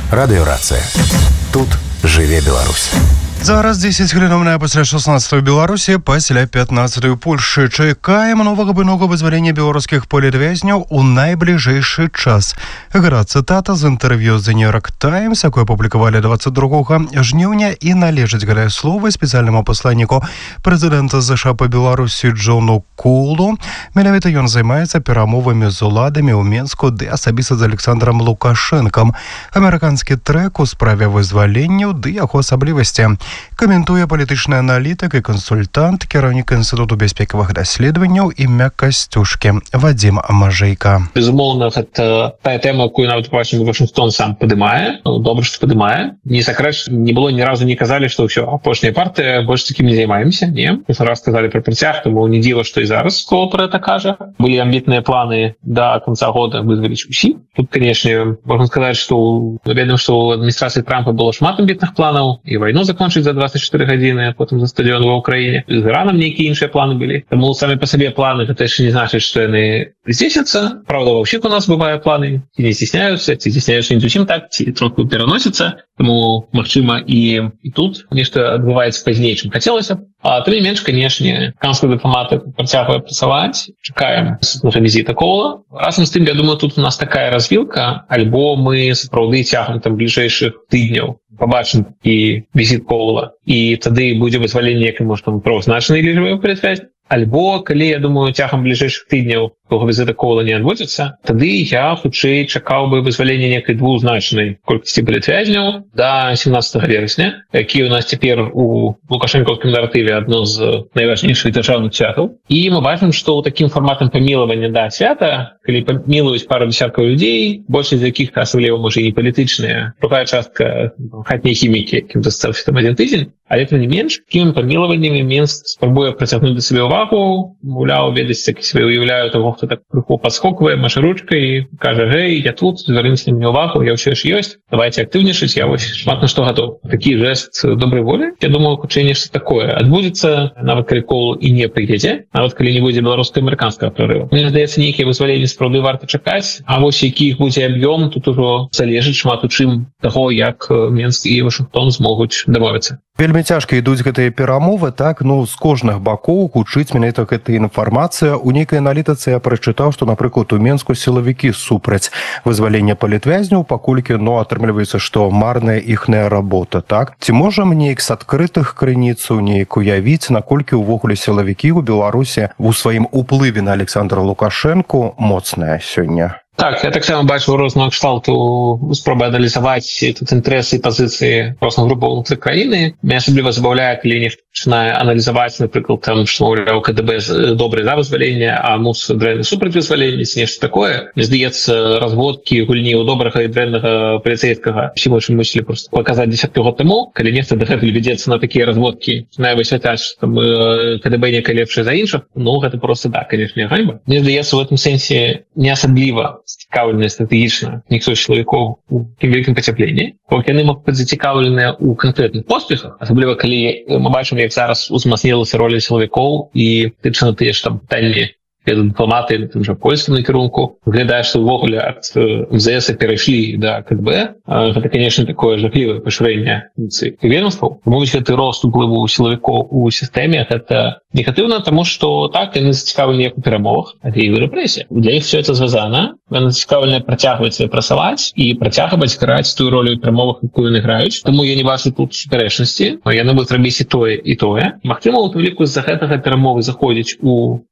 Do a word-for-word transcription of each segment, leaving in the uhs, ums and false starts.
Радыёрацыя. Тут жыве Беларусь. Зараз дзесяць хвілінаў пасля шаснаццатай Беларусі, пасля пятнаццатай Польшы. Чакаем новага буйнога вызвалення беларускіх палітвязняў у найбліжэйшы час. Гэта цытата з інтэрв'ю з The New York Times, якое апублікавалі двадцать другога жніўня, і належыць гэтае слова спецыяльнаму пасланніку прэзідэнта ЗША па Беларусі Джону Коулу. Менавіта ён займаецца перамовамі з уладамі ў Менску ды асабіста з Александром Лукашэнкам. Амерыканскі трэк у справе вызваленняў ды яго асаблівасці. Каментуе палітычны аналітык і кансультант, кіраўнік Інстытуту бяспекавых даследаванняў імя Касцюшкі Вадзім Мажэйка. Безумоўна, гэта тая тэма, якую нават бачым, Вашингтон сам падымае. Добра, што падымае. Не сакрэт, не было ні разу не казалі, што ўсё, апошняя партыя, больш такім не займаемся. Не. Мы раз казалі пра працяг, тому не дзіва, што і зараз Коул пра гэта кажа. Былі амбітныя планы да канца года вызваліць усіх. Тут, канешне, можна сказаць, што ведаем, што ў адміністрацыі Трампа было шмат амбітных планаў, і вайну закончыць за двадцать четыре гадзіны, а потым за стадыён ва ўкраіне. З Іраном нейкія іншыя планы былі. Таму самі па сабе планы гэта яшчэ не значыць, што яны здзейсняцца. Праўда, ва ўсіх у нас бывае планы, ці не здзейсняюцца, ці здзейсняюцца не зусім так, ці троху пераносяцца. Таму, магчыма, і, і тут нешта адбываецца пазней, чым хацелася. А тым не менш, канешне, канцлер дыпламаты працягвае працаваць. Чакаем сутнага візіта Коула. Разам з тым, я думаю, тут у нас такая развілка, альбо мы сапраўды цягнем там бліжэйшых тыдняў пабачым і візіт Коула, і тады будзе вызваленне, як можа там правазначнай лічбы палітвязняў. Альбо, калі, я думаю, цягам бліжэйшых тыдняў того візіта Коула не адбудзецца, тады я хутчэй чакаў бы вызвалення некай двузначнай колькасці палітвязняў да семнаццатага верасня, які у нас цяпер у лукашэнкаўскім наратыве адно з найважнейшых дзяржаўных святаў. І мы бачым, што ў такім фарматам памілавання да свята, калі памілуюць пару дзесяткаў людзей, большасць з якіх асабліва можа і не палітычныя, другая частка хатняй хімікі, якім застаўся там адзін тыдзень, але тым не менш, такімі памілаваннямі Менск спрабуе працягнуць да сабе увагу, маўляў, ведаць, як сабе уяўляю таго, хто так крыху падскоквае, маша ручкай і кажа: «Гэй, я тут, звярніце мне ўвагу, я ўсё ж ёсць, давайте актыўнічаць, я вось шмат на што гатов». Такі жэст добрай волі, я думаю, хутчэй нешта такое адбудзецца, нават калі Коул і не прыедзе, нават калі не будзе беларуска-амерыканскага прарыву. Мне здаецца, нейкія вызваленні сапраўды варта чакаць, а вось які іх будзе аб'ём, тут ужо залежыць шмат у чым таго, як Менск і Вашингтон змогуць дамовіцца. Вельмі цяжка ідуць гэтыя перамовы, так, ну, з кожных бакоў гучыць менавіта гэта інфармацыя. У нейкай аналітыцы я прачытаў, што, напрыклад, у Менску сілавікі супраць вызвалення палітвязняў, паколькі, ну, атрымліваецца, што марная іхная работа, так? Ці можам неяк з адкрытых крыніц неяк уявіць, наколькі ўвогуле сілавікі ў Беларусі у сваім уплыве на Александра Лукашэнку моцная сёння? Так, я таксама бачу розного кшталту спробы аналізаваць тут інтарэсы і пазіцыі розных групаў унутры краіны. Мяне асабліва забаўляе, калі нехта пачынае аналізаваць, напрыклад, там, што, маўляў, КДБ добры за вызваленне, а МУС дрэнны супраць вызвалення, ці нешта такое. Мне здаецца, разводкі гульні ў добрага і дрэннага паліцэйскага усім іншым мусілі проста паказаць дзесяткі год таму. Калі нехта дагэтуль вядзецца на такія разводкі, пачынае высвятляць, што там КДБ некае лепшае за іншых, ну, гэта проста, да, канешне, ганьба. Мне здаецца, у гэтым сэнсе не асабліва зацікаўленыя стратэгічна ніхто з чалавекоў у вялікім пацяпленні. Колькі яны могуць быць зацікаўленыя ў канкрэтных поспехах, асабліва калі мы бачым, як зараз узмацнілася роля сілавікоў і тычна тыя ж там пытанні дыпламаты на тым жа польскім накірунку. Выглядае, што ўвогуле ад МЗС перайшлі да КГБ. Гэта, канешне, такое жахлівае пашырэнне функцый ведомстваў. Мовіць, гэты рост уплыву сілавікоў у сістэме гэта негатыўна, таму што так, яны зацікаўлены як у перамовах, але і ў рэпрэсіях. Для іх все это звязана. Яны зацікаўлены працягваць сабе працаваць і працягваць граць тую ролю ў перамовах, якую яны граюць. Таму я не бачу тут супярэчнасці. Яны будуць рабіць і тое, і тое. Магчыма, у тым ліку з-за гэтага перамовы заходзіць у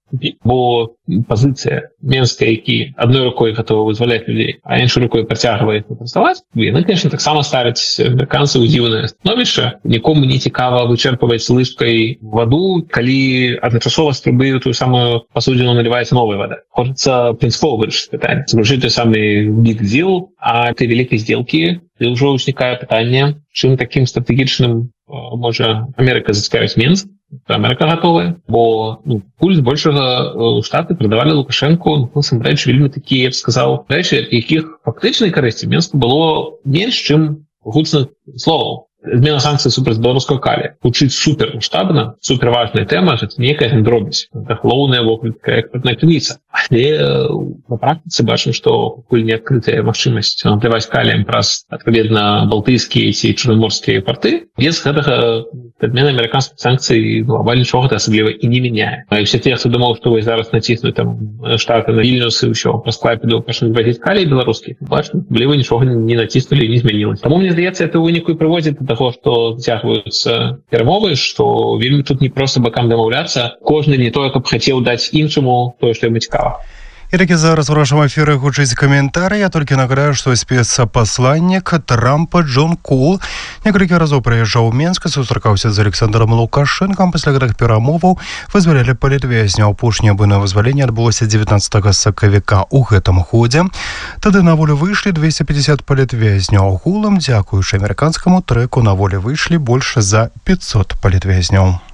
бо пазіцыя Менска, які адной рукой гатовы вызваляць людзей, а іншай рукой працягвае працаваць, яны, конечно, таксама ставяць амерыканцаў у дзіўнае становішча. Нікому не цікава вычэрпваць лыжкай ваду, калі адначасова з трубы тую самую пасудзіну наліваецца новая вада. Хочацца прынцыпова вырашыць пытанне. Згружыць той самы big deal, а этой вялікай здзелкі ўжо ўзнікае пытанне, чым такім стратэгічным можа Амерыка зацікавіць Менск. Америка готовая, бо ну, пульс большага штаты продавали Лукашенку, ну, сам рэч вельмі такі, я б сказаў, рэчы, якіх фактычнай карысці Менску было менш, чым гучных словаў. Змена санкцый супраць беларускага калія гучыць супер маштабна, супер важная тэма, гэта нейкая дробязь, гэта галоўная вокладкая экспертная крыніца. Але на практыцы бачым, што пакуль не адкрытая магчымасць напляваць каліем праз адпаведна балтыйскія ці чарнаморскія порты, без гэтага адмена амерыканскіх санкцый глобальна нічога асабліва і не мяняе. І все тыя, хто думаў, што вось зараз націснуць там штаты на Вільнюс і ўсё, праз Клайпеду пачнуць вазіць калій беларускі, бачым, асабліва нічога не націснулі і не змянілася. Таму мне здаецца, это ў выніку і прыводзіць да таго, што зацягваюцца перамовы, што вельмі тут не проста бакам дамаўляцца, кожны не тое, каб хацеў даць іншаму тое, што яму цікава. І такі зараз у нашым эфіры гучыць каментарый. Я толькі нагадаю, што спецпасланнік Трампа Джон Кул некалькі разоў прыязджаў у Менск, сустракаўся з Александром Лукашэнкам. Пасля гэтых перамоваў вызвалялі палітвязня. Апошняе буйное вызваленне адбылося дзевятнаццатага сакавіка. У гэтым ходзе тады на волю выйшлі двести пятьдесят палітвязняў. Агулам, дзякуючы амерыканскаму трэку, на волю выйшлі больш за пятьсот палітвязняў.